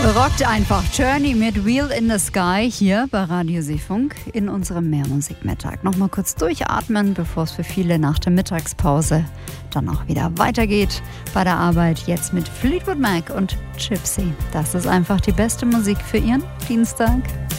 Rockt einfach Journey mit Wheel in the Sky hier bei Radio Seefunk in unserem Mehrmusikmittag. Nochmal kurz durchatmen, bevor es für viele nach der Mittagspause dann auch wieder weitergeht bei der Arbeit. Jetzt mit Fleetwood Mac und Gypsy. Das ist einfach die beste Musik für Ihren Dienstag.